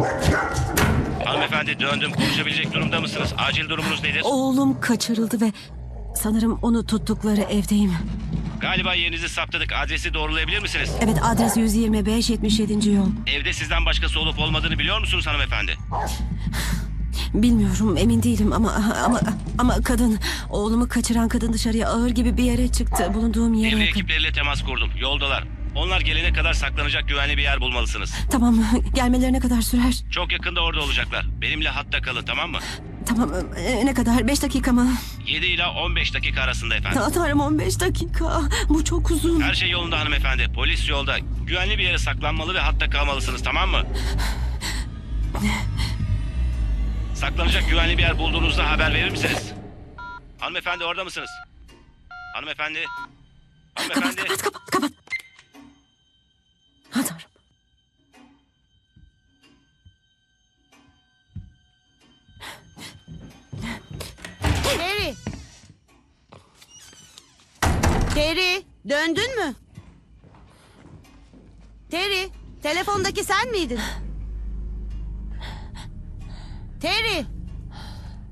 Hanımefendi döndüm. Konuşabilecek durumda mısınız? Acil durumunuz nedir? Oğlum kaçırıldı ve sanırım onu tuttukları evdeyim. Galiba yerinizi saptadık. Adresi doğrulayabilir misiniz? Evet, adres 125 77. yol. Evde sizden başkası olup olmadığını biliyor musunuz hanımefendi? Bilmiyorum, emin değilim ama kadın, oğlumu kaçıran kadın dışarıya ağır gibi bir yere çıktı. Bulunduğum yere Devre yakın. ekipleriyle temas kurdum. Yoldalar. Onlar gelene kadar saklanacak güvenli bir yer bulmalısınız. Tamam, gelmelerine kadar sürer. Çok yakında orada olacaklar. Benimle hatta kalın, tamam mı? Tamam, ne kadar? 5 dakika mı? 7 ila 15 dakika arasında efendim. Tanrım, 15 dakika. Bu çok uzun. Her şey yolunda hanımefendi. Polis yolda. Güvenli bir yere saklanmalı ve hatta kalmalısınız, tamam mı? Saklanacak güvenli bir yer bulduğunuzda haber verir misiniz? Hanımefendi orada mısınız? Hanımefendi. Hanımefendi. Kapat. Ha, Tanrım. Terry! Terry, döndün mü? Terry, telefondaki sen miydin? Terry!